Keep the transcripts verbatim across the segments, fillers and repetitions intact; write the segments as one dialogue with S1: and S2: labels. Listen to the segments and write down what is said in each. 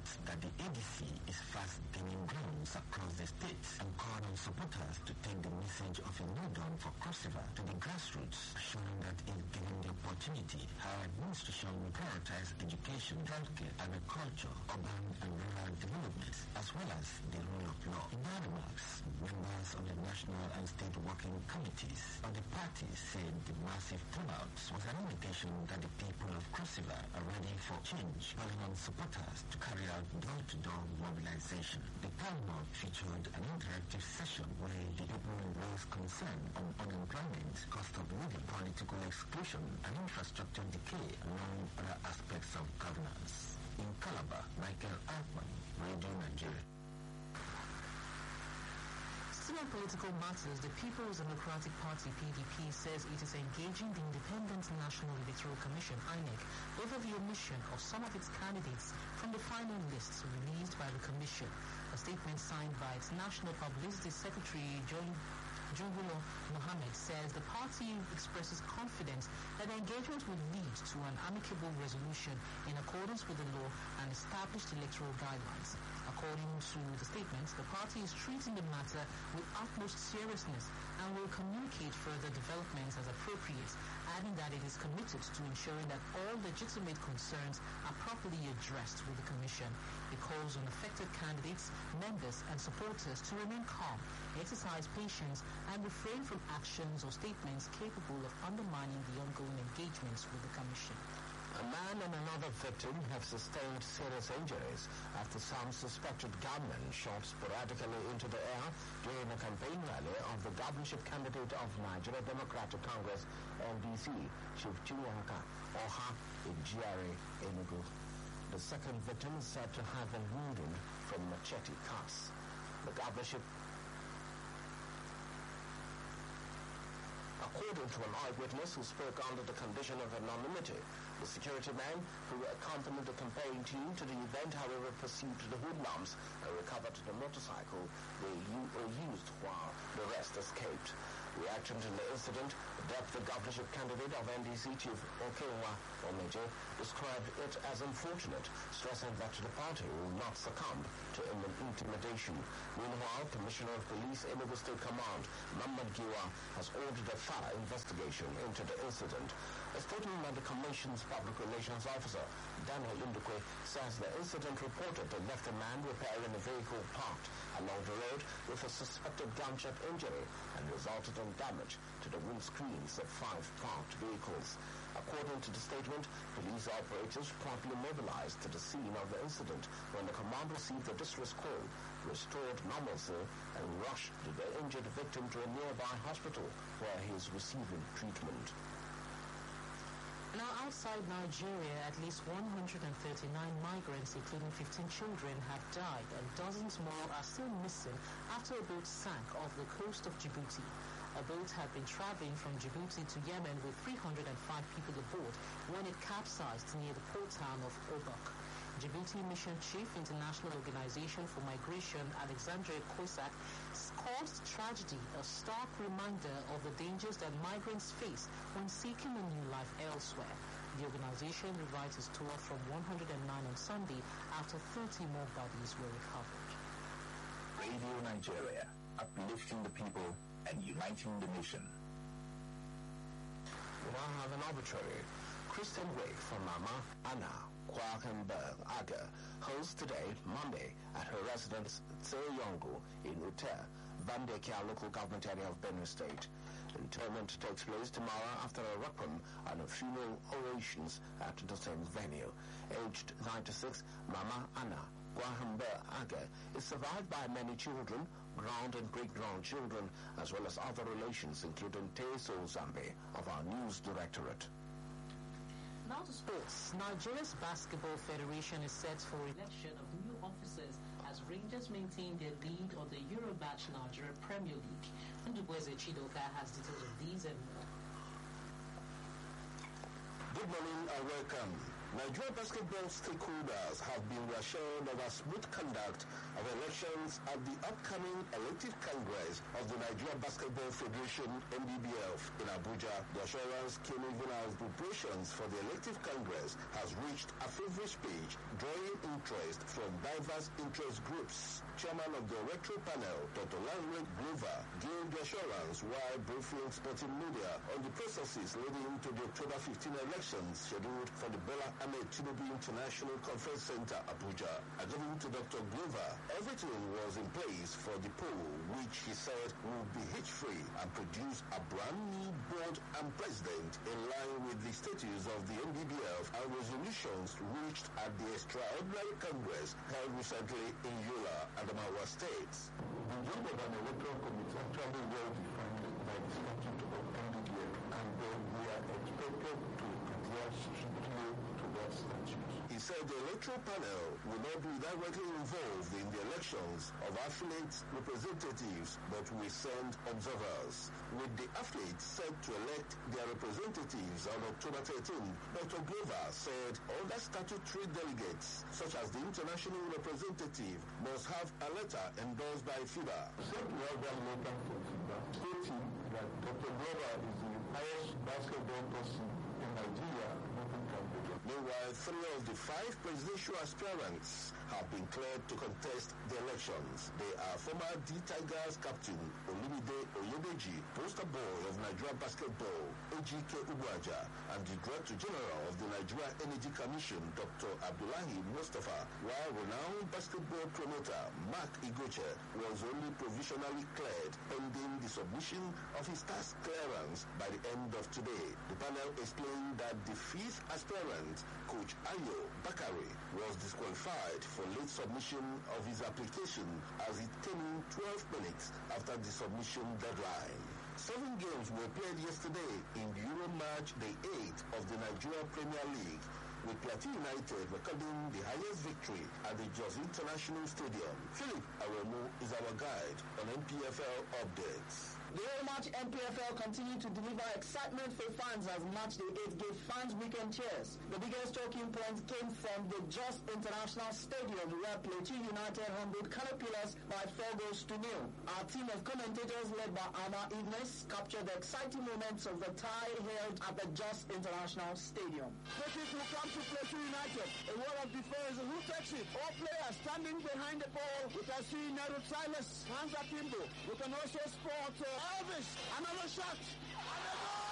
S1: notes that the A D C is fast gaining grounds across the state and called on supporters to take the message of a new dawn for Cross River to the grassroots, showing that if given the opportunity, her administration will prioritize education, healthcare, agriculture, urban and rural development, as well as the rule of law. In their remarks, members of the national and state working committees of the party said the massive turnout was an indication that the people of Cross River are ready for change, calling on supporters to carry out door-to-door mobilization. The panel featured an interactive session where the people raised concern on unemployment, cost of living, political exclusion, and infrastructure decay, among other aspects of governance. In Calabar, Michael Altman, Radio Nigeria.
S2: Still on political matters, the People's Democratic Party, P D P, says it is engaging the Independent National Electoral Commission, I N E C, over the omission of some of its candidates from the final lists released by the Commission. A statement signed by its National Publicity Secretary, John Jungulo Mohammed, says the party expresses confidence that the engagement will lead to an amicable resolution in accordance with the law and established electoral guidelines. According to the statement, the party is treating the matter with utmost seriousness and will communicate further developments as appropriate, adding that it is committed to ensuring that all legitimate concerns are properly addressed with the Commission. It calls on affected candidates, members and supporters to remain calm, exercise patience and refrain from actions or statements capable of undermining the ongoing engagements with the Commission.
S3: A man and another victim have sustained serious injuries after some suspected gunmen shot sporadically into the air during a campaign rally of the governorship candidate of Nigeria Democratic Congress, N D C, Chief Chiwaka Oha in G R A, Enugu. The second victim is said to have been wounded from machete cuts. The governorship According to an eyewitness who spoke under the condition of anonymity, the security men who accompanied the campaign team to the event, however, perceived the hoodlums and recovered the motorcycle they were used while the rest escaped. Reacting to the incident, the deputy governorship candidate of N D C, Chief Okewa Omeje, described it as unfortunate, stressing that the party will not succumb to intimidation. Meanwhile, Commissioner of Police, Enugu State Command, Mamman Giwa, has ordered a thorough investigation into the incident. A statement by the Commission's Public Relations Officer, Daniel Indukwe, says the incident reported left a man repairing a vehicle parked along the road with a suspected gunshot injury and resulted in damage to the windscreens of five parked vehicles. According to the statement, police operators promptly mobilized to the scene of the incident when the command received a distress call, restored normalcy, and rushed the injured victim to a nearby hospital where he is receiving treatment.
S2: Now, outside Nigeria, at least one hundred thirty-nine migrants, including fifteen children, have died, and dozens more are still missing after a boat sank off the coast of Djibouti. A boat had been traveling from Djibouti to Yemen with three hundred five people aboard when it capsized near the port town of Obok. Djibouti Mission Chief, International Organization for Migration, Alexandre Koisak, called the tragedy a stark reminder of the dangers that migrants face when seeking a new life elsewhere. The organization revised its tour from one hundred nine on Sunday after thirty more bodies were recovered.
S4: Radio Nigeria, uplifting the people and uniting the nation.
S3: We now have an obituary. Kristen Wake from Mama Anna Kwakenberg Aga hosts today, Monday, at her residence Tseyongu in Ute, Vandekia local government area of Benue State. Interment takes place tomorrow after a requiem and a funeral orations at the same venue. Aged ninety-six, Mama Anna Kwakenberg Aga is survived by many children, grand and great-grandchildren, as well as other relations, including Teso Zambi of our news directorate.
S2: Now to sports. Nigeria's Basketball Federation is set for election of new officers as Rangers maintain their lead on the Eurobatch Nigeria Premier League. Ndubweze Chidoka has details of these and more.
S5: Good morning and welcome.
S3: Nigeria basketball stakeholders have been reassured of a smooth conduct of elections at the upcoming elective Congress of the Nigeria Basketball Federation N B B F in Abuja. The assurance came even as preparations for the elective Congress has reached a favorite stage, drawing interest from diverse interest groups. Chairman of the electoral panel, Doctor Lanre Glover, gave the assurance while briefing sporting media on the processes leading to the October fifteenth elections scheduled for the Bola Ahmed Tinubu International Conference Center, Abuja. According to Doctor Glover, everything was in place for the poll, which he said would be hitch-free and produce a brand new board and president in line with the status of the N B B F and resolutions reached at the extraordinary Congress held recently in Yola, Adamawa State.
S5: The job of an electoral committee is actually well defined by the statute of N B B F, and then we are expected to adhere strictly to that statute.
S3: He said the electoral panel will not be directly involved in the elections of affiliate representatives, but will send observers. With the affiliates set to elect their representatives on October thirteenth, Doctor Glover said other statutory delegates, such as the international representative, must have a letter endorsed by FIBA.
S5: Said we have that letter from FIBA stating that Doctor Glover is the highest basketball person in Nigeria. Nothing can be done.
S3: Meanwhile, three of the five presidential aspirants have been cleared to contest the elections. They are former D Tigers captain Olumide Oyedeji, poster boy of Nigeria basketball A G K Ugwaja, and the Director General of the Nigeria Energy Commission, Doctor Abdullahi Mustafa, while renowned basketball promoter Mark Igoche was only provisionally cleared pending the submission of his task clearance by the end of today. The panel explained that the fifth aspirant, Coach Ayo Bakari, was disqualified for late submission of his application as it came in twelve minutes after the submission deadline. Seven games were played yesterday in the Euro match day eight of the Nigeria Premier League, with Plateau United recording the highest victory at the Jos International Stadium. Philip Aremu is our guide on N P F L updates.
S6: The Euro match N P F L continued to deliver excitement for fans as match day eight gave fans weekend cheers. The biggest talking points came from the Jos International Stadium, where Plateau United humbled Caterpillars by four goals to nil. Our team of commentators led by Alma Ignis captured the exciting moments of the tie held at the Jos International Stadium.
S7: Critics will come to Plateau United. A wall of defense. Who takes it? All players standing behind the ball. We can see Nero Silas, Hansa Kimbo. We can also spot uh, Elvis. Another shot. And a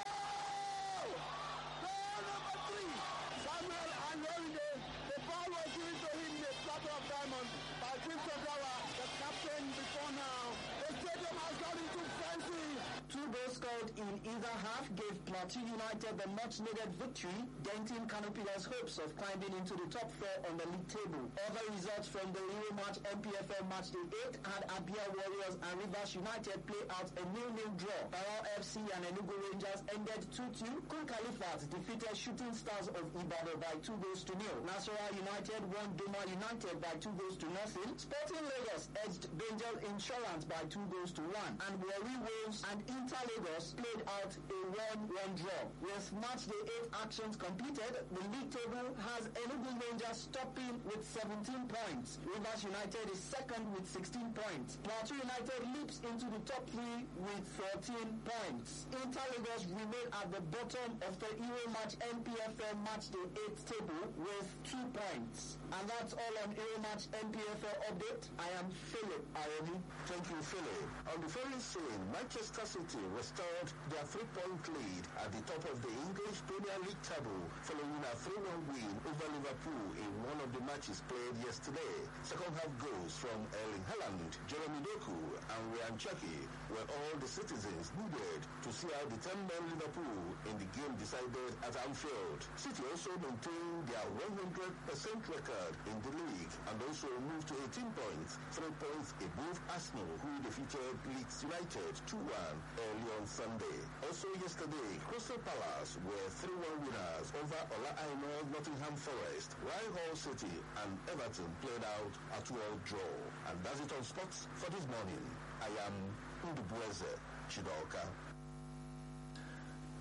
S7: goal! Goal number three. Samuel Anyorinde. The ball was given to him in the platter of diamond by Crimson Gawa, the captain before now. The stadium has gone into frenzy.
S6: Two goals scored in either half gave Plateau United the much-needed victory, denting Caterpillars' hopes of climbing into the top four on the league table. Other results from the Euro match N P F L match day eight had Abia Warriors and Rivers United play out a nil-nil draw. Barrow F C and Enugu Rangers ended two two. Kun Khalifat defeated Shooting Stars of Ibadan by two goals to nil. Nasarawa United won Doma United by two goals to nothing. Sporting Lagos edged Danger Insurance by two goals to one. And Warri Wolves and Inter Lagos played out a one one draw. With match day eight actions completed, the league table has Enugu Rangers stopping with seventeen points. Rivers United is second with sixteen points. Plateau United leaps into the top three with fourteen points. Inter Lagos remain at the bottom of the Euro match N P F L match day eight table with two points. And that's all on Euro match N P F L update. I am Philip Aremu.
S3: Thank you, Philip. On the foreign scene, Manchester City restored their three-point lead at the top of the English Premier League table following a three one win over Liverpool in one of the matches played yesterday. Second half goals from Erling Haaland, Jeremy Doku and Ryan Cherki were all the citizens needed to see out the ten-man Liverpool in the game decided at Anfield. City also maintained their one hundred percent record in the league and also moved to eighteen points, three points above Arsenal, who defeated Leeds United two one early on Sunday. Also yesterday, Crystal Palace were three one winners over Ola Aina Nottingham Forest, while Hull City and Everton played out a two all draw. And that's it on sports for this morning. I am Ndubueze Chidoka.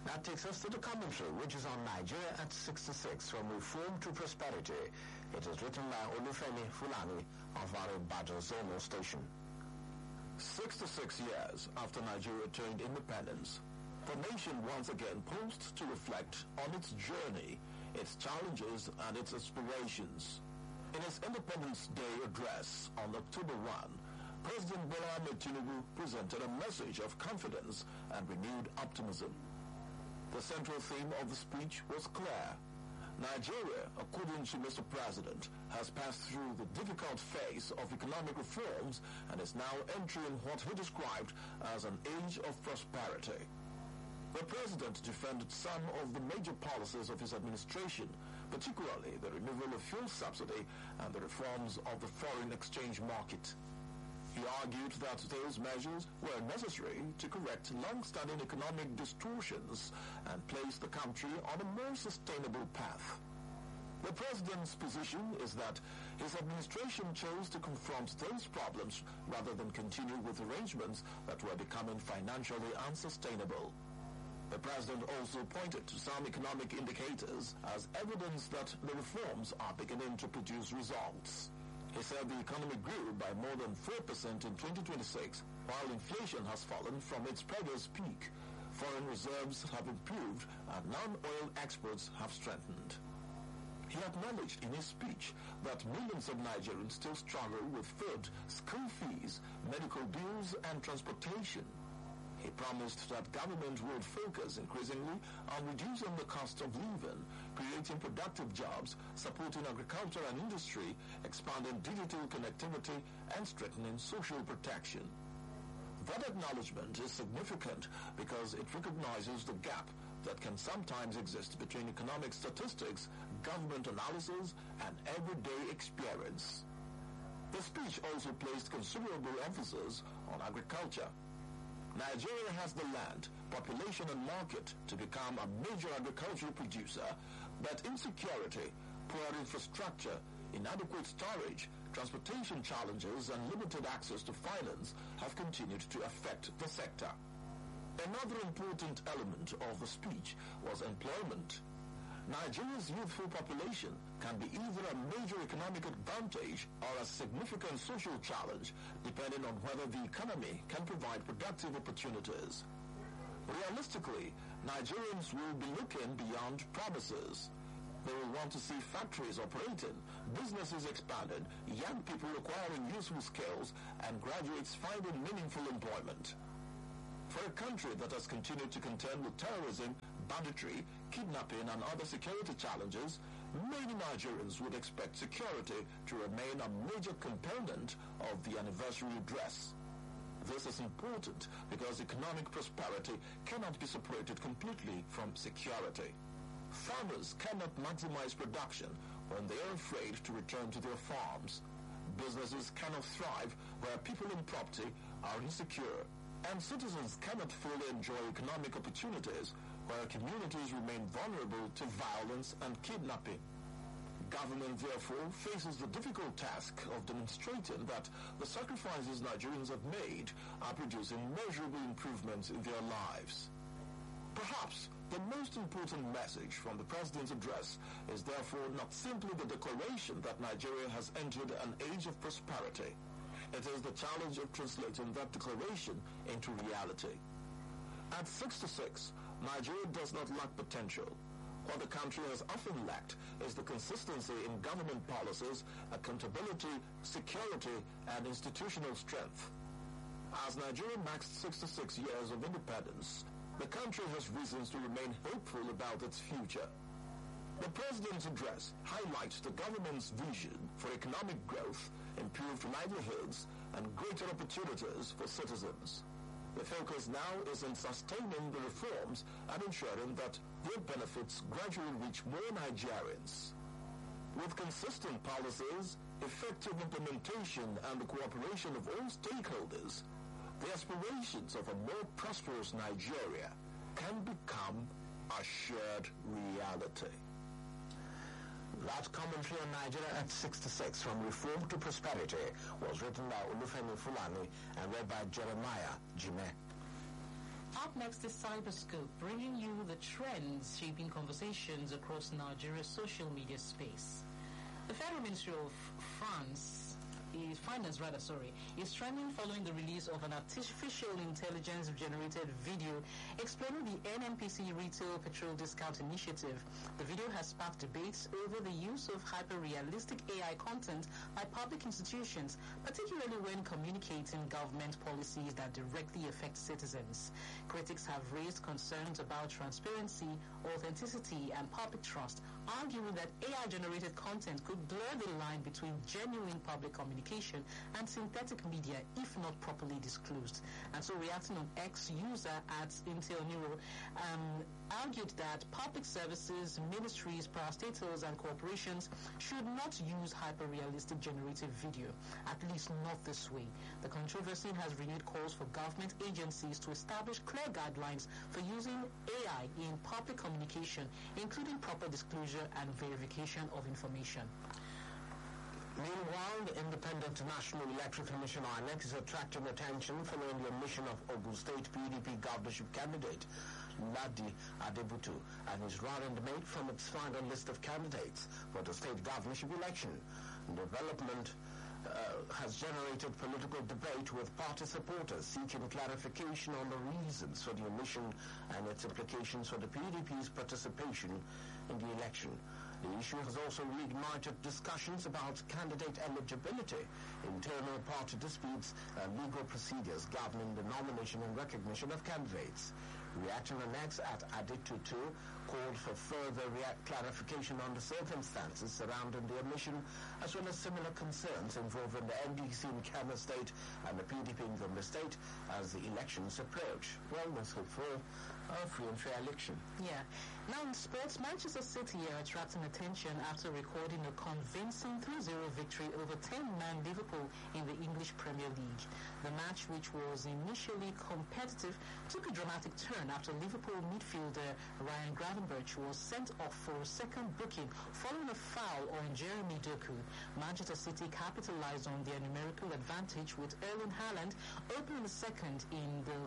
S3: That takes us to the commentary, which is on Nigeria at sixty-six, From Reform to Prosperity. It is written by Olufemi Fulani of our Ibadan Zonal station.
S4: sixty-six years after Nigeria attained independence, the nation once again paused to reflect on its journey, its challenges, and its aspirations. In his Independence Day address on October first, President Bola Ahmed Tinubu presented a message of confidence and renewed optimism. The central theme of the speech was clear. Nigeria, according to Mister President, has passed through the difficult phase of economic reforms and is now entering what he described as an age of prosperity. The President defended some of the major policies of his administration, particularly the removal of fuel subsidy and the reforms of the foreign exchange market. He argued that those measures were necessary to correct long-standing economic distortions and place the country on a more sustainable path. The President's position is that his administration chose to confront those problems rather than continue with arrangements that were becoming financially unsustainable. The President also pointed to some economic indicators as evidence that the reforms are beginning to produce results. He said the economy grew by more than four percent in twenty twenty-six, while inflation has fallen from its previous peak. Foreign reserves have improved and non-oil exports have strengthened. He acknowledged in his speech that millions of Nigerians still struggle with food, school fees, medical bills, and transportation. He promised that government would focus increasingly on reducing the cost of living, creating productive jobs, supporting agriculture and industry, expanding digital connectivity, and strengthening social protection. That acknowledgement is significant because it recognizes the gap that can sometimes exist between economic statistics, government analysis, and everyday experience. The speech also placed considerable emphasis on agriculture. Nigeria has the land, population, and market to become a major agricultural producer, but insecurity, poor infrastructure, inadequate storage, transportation challenges, and limited access to finance have continued to affect the sector. Another important element of the speech was employment. Nigeria's youthful population can be either a major economic advantage or a significant social challenge, depending on whether the economy can provide productive opportunities. Realistically, Nigerians will be looking beyond promises. They will want to see factories operating, businesses expanded, young people acquiring useful skills, and graduates finding meaningful employment. For a country that has continued to contend with terrorism, banditry, kidnapping, and other security challenges, many Nigerians would expect security to remain a major component of the anniversary address. This is important because economic prosperity cannot be separated completely from security. Farmers cannot maximize production when they are afraid to return to their farms. Businesses cannot thrive where people and property are insecure. And citizens cannot fully enjoy economic opportunities where communities remain vulnerable to violence and kidnapping. Government, therefore, faces the difficult task of demonstrating that the sacrifices Nigerians have made are producing measurable improvements in their lives. Perhaps the most important message from the President's address is therefore not simply the declaration that Nigeria has entered an age of prosperity. It is the challenge of translating that declaration into reality. At sixty-six, Nigeria does not lack potential. What the country has often lacked is the consistency in government policies, accountability, security, and institutional strength. As Nigeria marks sixty-six years of independence, the country has reasons to remain hopeful about its future. The President's address highlights the government's vision for economic growth, improved livelihoods, and greater opportunities for citizens. The focus now is on sustaining the reforms and ensuring that their benefits gradually reach more Nigerians. With consistent policies, effective implementation, and the cooperation of all stakeholders, the aspirations of a more prosperous Nigeria can become a shared reality.
S3: That commentary on Nigeria at sixty-six, From Reform to Prosperity, was written by Olufemi Fulani and read by Jeremiah Jime.
S2: Up next is Cyberscope, bringing you the trends shaping conversations across Nigeria's social media space. The Federal Ministry of France is finance rather sorry is trending following the release of an artificial intelligence generated video explaining the N N P C retail petrol discount initiative. The video has sparked debates over the use of hyper-realistic A I content by public institutions, particularly when communicating government policies that directly affect citizens. Critics have raised concerns about transparency, authenticity, and public trust, arguing that A I-generated content could blur the line between genuine public communication and synthetic media if not properly disclosed. And so, reacting on X, user at Intel Neuro um, argued that public services, ministries, parastatals, and corporations should not use hyper-realistic generative video, at least not this way. The controversy has renewed calls for government agencies to establish clear guidelines for using A I in public communication, including proper disclosure and verification of information.
S3: Meanwhile, the Independent National Electoral Commission I N E C is attracting attention following the omission of Ogun State P D P governorship candidate Ladi Adebutu and his running mate from its final list of candidates for the state governorship election. The development uh, has generated political debate with party supporters seeking clarification on the reasons for the omission and its implications for the P D P's participation in the election. The issue has also reignited discussions about candidate eligibility, internal party disputes, and legal procedures governing the nomination and recognition of candidates. Reaction on X at Adetutu called for further rea- clarification on the circumstances surrounding the omission, as well as similar concerns involving the N D C in Kano State and the P D P in Gombe State as the elections approach. Well, let's hope for a free and fair election.
S2: Yeah. Now in sports, Manchester City are attracting attention after recording a convincing three zero victory over ten-man Liverpool in the English Premier League. The match, which was initially competitive, took a dramatic turn after Liverpool midfielder Ryan Gravenberch was sent off for a second booking following a foul on Jeremy Doku. Manchester City capitalized on their numerical advantage with Erling Haaland opening the second in the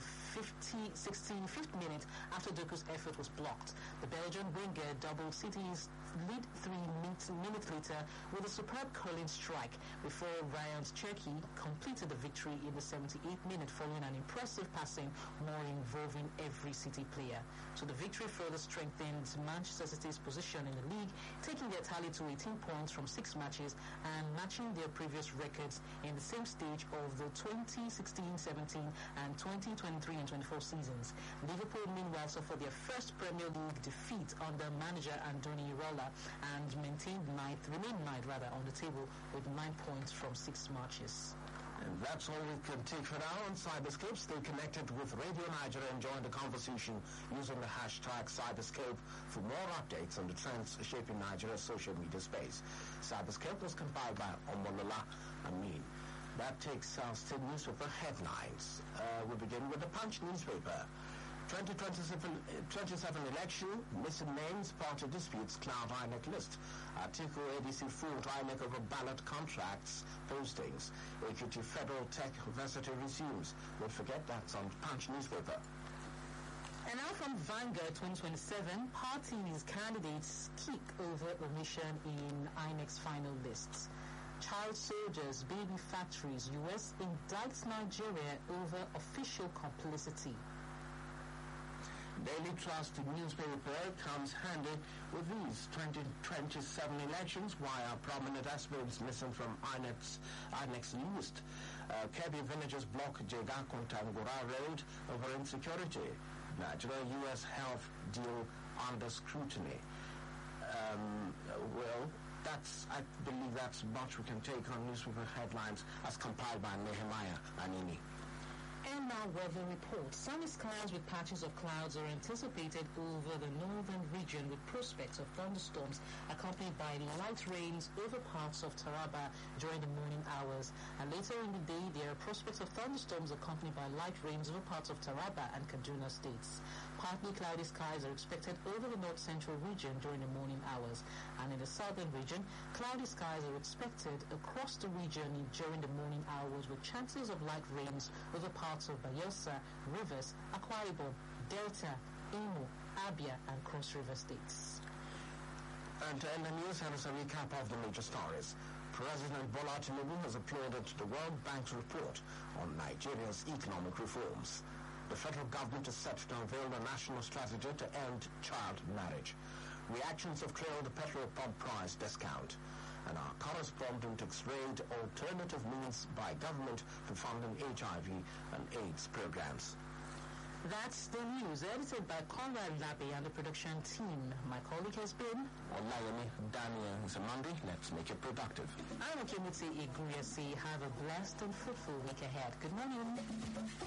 S2: sixty-fifth minute after Doku's effort was blocked. The Belgian winger doubled City's lead three minutes later with a superb curling strike before Ryan Cherki completed the victory in the seventy-eighth minute following an impressive passing more involving every City player. So the victory further strengthened Manchester City's position in the league, taking their tally to eighteen points from six matches and matching their previous records in the same stage of the twenty sixteen seventeen and twenty twenty-three and twenty-four seasons. Liverpool meanwhile suffered their first Premier League defeat under manager Andoni Iraola and maintained ninth, remained ninth rather on the table with nine points from six matches.
S3: And that's all we can take for now on Cyberscope. Stay connected with Radio Nigeria and join the conversation using the hashtag Cyberscope for more updates on the trends shaping Nigeria's social media space. Cyberscope was compiled by Omolola Amin. That takes us to newspaper headlines. Uh, we begin with the Punch newspaper. twenty twenty-seven election, missing names, party disputes, cloud I N E C list. Article A D C fooled I N E C over ballot contracts, postings. Ekiti Federal Tech University resumes. Don't forget that's on Punch newspaper.
S2: And now from Vanguard twenty twenty-seven, parties candidates kick over omission in I N E C's final lists. Child soldiers, baby factories, U S indicts Nigeria over official complicity.
S3: Daily Trust newspaper comes handy with these twenty twenty-seven elections. Why are prominent aspirants missing from I N E C's, I N E C's list? Uh, Kebbi villagers block Jega-Kontangora Road over insecurity. Nigeria U S health deal under scrutiny. Um, well, that's, I believe that's much we can take on newspaper headlines as compiled by Nehemiah Anini.
S2: And now weather report. Sunny skies with patches of clouds are anticipated over the northern region with prospects of thunderstorms accompanied by light rains over parts of Taraba during the morning hours. And later in the day, there are prospects of thunderstorms accompanied by light rains over parts of Taraba and Kaduna states. Partly cloudy skies are expected over the north-central region during the morning hours. And in the southern region, cloudy skies are expected across the region during the morning hours with chances of light rains over parts parts of Bayelsa, Rivers, Akwa Ibom, Delta, Imo, Abia, and Cross River states.
S3: And to end the news, here is a recap of the major stories. President Bola Tinubu has applauded the World Bank's report on Nigeria's economic reforms. The federal government is set to unveil a national strategy to end child marriage. Reactions have trailed the petrol pump price discount. And our correspondent explained alternative means by government to funding H I V and AIDS programs.
S2: That's the news, edited by Conrad Labi and the production team. My colleague has been
S3: Olayemi Daniel. It's a Monday. Let's make it productive.
S2: I'm Okemute Iguyasi. Have a blessed and fruitful week ahead. Good morning.